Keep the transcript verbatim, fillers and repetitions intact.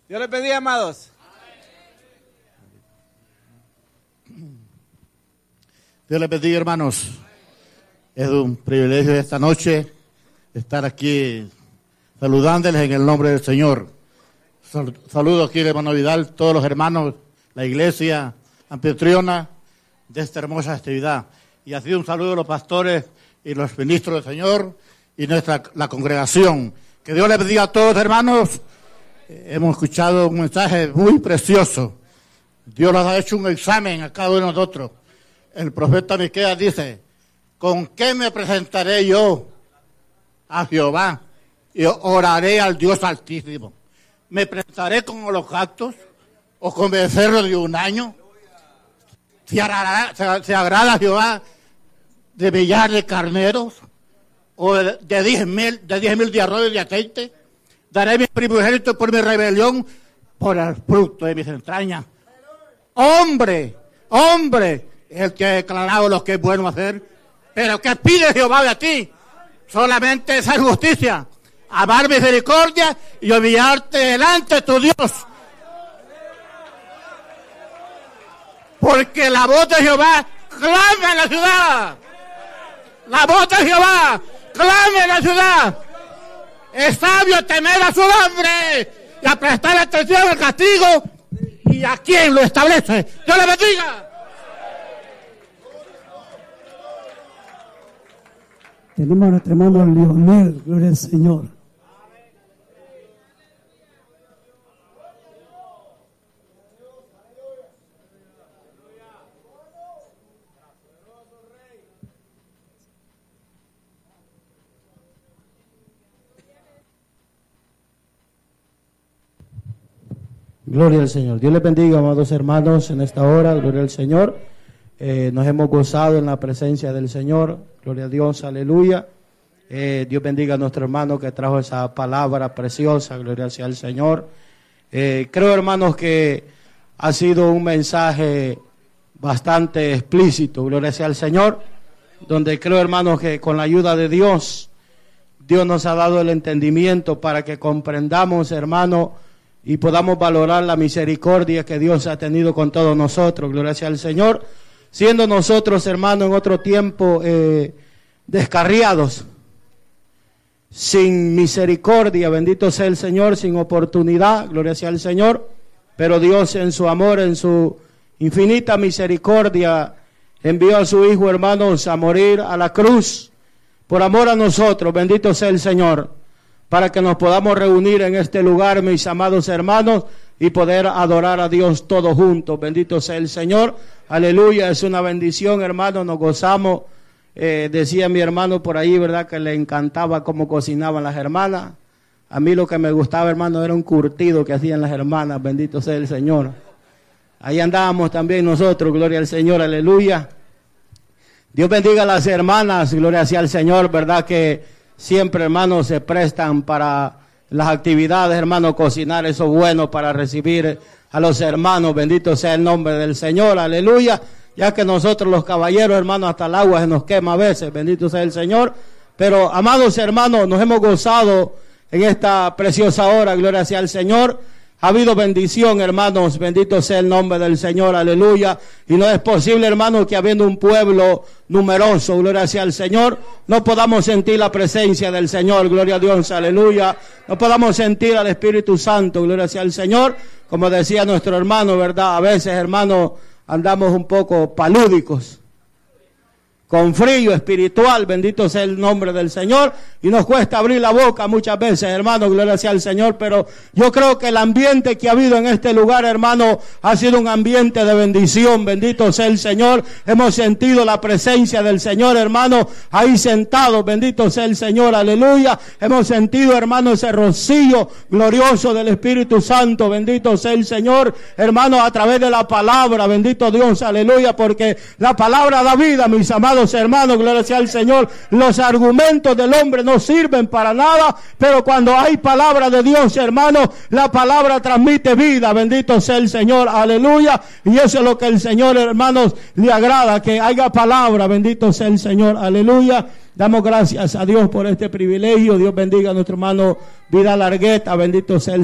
Dios les bendiga, amados. Dios les bendiga, hermanos. Es un privilegio esta noche estar aquí saludándoles en el nombre del Señor. Saludo aquí, hermano Vidal, todos los hermanos, la iglesia anfitriona de esta hermosa actividad. Y así un saludo a los pastores y los ministros del Señor y nuestra la congregación. Que Dios les bendiga a todos, hermanos. Hemos escuchado un mensaje muy precioso. Dios nos ha hecho un examen a cada uno de nosotros. El profeta Miqueas dice: ¿con qué me presentaré yo a Jehová? Y oraré al Dios Altísimo. ¿Me presentaré con holocaustos o con becerros de un año? ¿Se agrada, se, se agrada a Jehová de millar de carneros o de, de diez mil de diez mil de arroz y de aceite? Daré mi primogénito por mi rebelión, por el fruto de mis entrañas. Hombre, hombre, es el que ha declarado lo que es bueno hacer. Pero ¿qué pide Jehová de ti? Solamente esa justicia, amar misericordia y humillarte delante de tu Dios. Porque la voz de Jehová clama en la ciudad. La voz de Jehová clama en la ciudad. Es sabio temer a su nombre y a prestar atención al castigo y a quien lo establece. Dios le bendiga. Tenemos a nuestro hermano Leonel, gloria al Señor. Gloria al Señor. Dios les bendiga, amados hermanos, en esta hora. Gloria al Señor. Eh, nos hemos gozado en la presencia del Señor. Gloria a Dios, aleluya. Eh, Dios bendiga a nuestro hermano que trajo esa palabra preciosa. Gloria sea al Señor. Eh, creo, hermanos, que ha sido un mensaje bastante explícito. Gloria sea al Señor. Donde creo, hermanos, que con la ayuda de Dios, Dios nos ha dado el entendimiento para que comprendamos, hermanos, y podamos valorar la misericordia que Dios ha tenido con todos nosotros. Gloria sea al Señor. Siendo nosotros, hermanos, en otro tiempo eh, descarriados, sin misericordia, bendito sea el Señor, sin oportunidad, gloria sea al Señor, pero Dios en su amor, en su infinita misericordia, envió a su Hijo, hermanos, a morir a la cruz, por amor a nosotros, bendito sea el Señor, para que nos podamos reunir en este lugar, mis amados hermanos, y poder adorar a Dios todos juntos. Bendito sea el Señor. Aleluya, es una bendición, hermano, nos gozamos. Eh, decía mi hermano por ahí, ¿verdad?, que le encantaba cómo cocinaban las hermanas. A mí lo que me gustaba, hermano, era un curtido que hacían las hermanas. Bendito sea el Señor. Ahí andábamos también nosotros, gloria al Señor, aleluya. Dios bendiga a las hermanas, gloria sea al Señor, ¿verdad?, que siempre, hermanos, se prestan para las actividades, hermanos, cocinar eso bueno para recibir a los hermanos. Bendito sea el nombre del Señor, aleluya. Ya que nosotros los caballeros, hermanos, hasta el agua se nos quema a veces, bendito sea el Señor. Pero, amados hermanos, nos hemos gozado en esta preciosa hora, gloria sea al Señor. Ha habido bendición, hermanos, bendito sea el nombre del Señor, aleluya. Y no es posible, hermanos, que habiendo un pueblo numeroso, gloria sea al Señor, no podamos sentir la presencia del Señor, gloria a Dios, aleluya. No podamos sentir al Espíritu Santo, gloria sea al Señor. Como decía nuestro hermano, ¿verdad? A veces, hermanos, andamos un poco palúdicos, con frío espiritual, bendito sea el nombre del Señor, y nos cuesta abrir la boca muchas veces, hermano, gloria sea al Señor, pero yo creo que el ambiente que ha habido en este lugar, hermano, ha sido un ambiente de bendición, bendito sea el Señor. Hemos sentido la presencia del Señor, hermano, ahí sentado, bendito sea el Señor, aleluya. Hemos sentido, hermano, ese rocío glorioso del Espíritu Santo, bendito sea el Señor, hermano, a través de la palabra, bendito Dios, aleluya, porque la palabra da vida, mis amados hermanos, gloria sea al Señor. Los argumentos del hombre no sirven para nada, pero cuando hay palabra de Dios, hermano, la palabra transmite vida, bendito sea el Señor, aleluya. Y eso es lo que el Señor, hermanos, le agrada, que haya palabra, bendito sea el Señor, aleluya. Damos gracias a Dios por este privilegio. Dios bendiga a nuestro hermano Vidal Argueta, bendito sea el